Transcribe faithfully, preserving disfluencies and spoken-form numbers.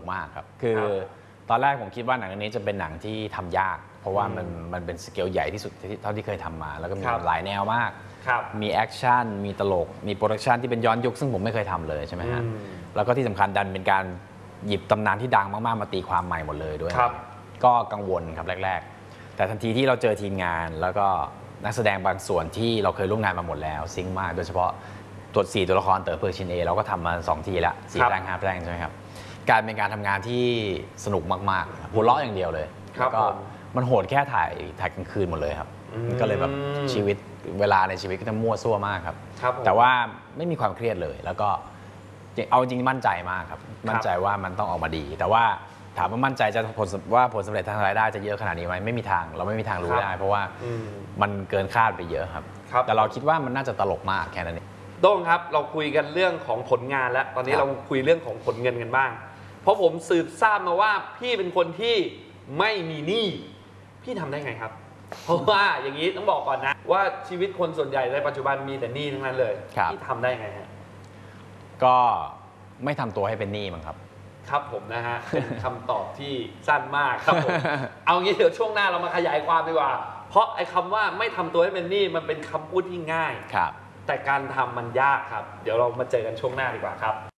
มากครับคือตอนแรกผมคิดว่าหนังเรื่องนี้จะเป็นหนังที่ทำยากเพราะว่ามันมันเป็นสเกลใหญ่ที่สุดเท่าที่เคยทำมาแล้วก็มีหลายแนวมากมีแอคชั่นมีตลกมีโปรดักชันที่เป็นย้อนยุคซึ่งผมไม่เคยทำเลยใช่ไหมฮะแล้วก็ที่สำคัญดันเป็นการหยิบตำนานที่ดังมากๆมาตีความใหม่หมดเลยด้วยก็กังวลครับแรกๆแต่ทันทีที่เราเจอทีมงานแล้วก็นักแสดงบางส่วนที่เราเคยร่วมงานมาหมดแล้วซิงค์มากโดยเฉพาะตัวสี่ตัวละครเต๋อเพิร์ชินเอเราก็ทำมาสองทีแล้วสี่แปลงห้าแปลงใช่ไหมครับการเป็นการทำงานที่สนุกมากๆหัวเราะอย่างเดียวเลยแล้วก็มันโหดแค่ถ่ายถ่ายกลางคืนหมดเลยครับก็เลยแบบชีวิตเวลาในชีวิตก็จะมั่วซั่วมากครับแต่ว่าไม่มีความเครียดเลยแล้วก็เอาจริงมั่นใจมากครับมั่นใจว่ามันต้องออกมาดีแต่ว่าถามว่ามั่นใจจะผลว่าผลสำเร็จทางรายได้จะเยอะขนาดนี้ไหมไม่มีทางเราไม่มีทางรู้ได้เพราะว่ามันเกินคาดไปเยอะครับแต่เราคิดว่ามันน่าจะตลกมากแค่นั้นเองโต้งครับเราคุยกันเรื่องของผลงานแล้วตอนนี้เราคุยเรื่องของผลเงินกันบ้างเพราะผมสืบทราบมาว่าพี่เป็นคนที่ไม่มีหนี้พี่ทำได้ไงครับเพราะว่าอย่างนี้ต้องบอกก่อนนะว่าชีวิตคนส่วนใหญ่ในปัจจุบันมีแต่หนี้ทั้งนั้นเลยพี่ทำได้ไงฮะก็ไม่ทำตัวให้เป็นหนี้มั้งครับครับผมนะฮะเป็นคำตอบที่สั้นมากครับผมเอางี้เดี๋ยวช่วงหน้าเรามาขยายความดีกว่าเพราะไอ้คำว่าไม่ทำตัวให้เป็นหนี้มันเป็นคำพูดที่ง่ายครับแต่การทำมันยากครับเดี๋ยวเรามาเจอกันช่วงหน้าดีกว่าครับ